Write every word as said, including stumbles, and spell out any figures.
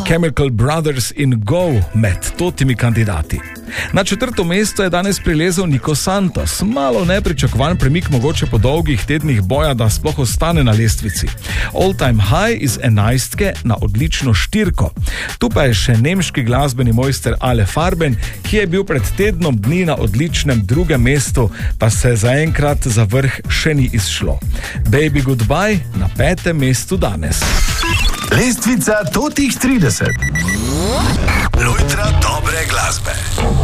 Chemical Brothers in Go med totimi kandidati. Na četrto mesto je danes prilezel Nico Santos. Malo nepričakovan premik mogoče po dolgih tednih boja, da sploh ostane na lestvici. All Time High iz enajstke na odlično štirko. Tu pa je še nemški glasbeni mojster Ale Farben, ki je bil pred tednom dni na odličnem drugem mestu, pa se zaenkrat za vrh še ni izšlo. Baby Goodbye na petem mestu danes. Lestvica Totih trideset. Lojtra dobre glasbe.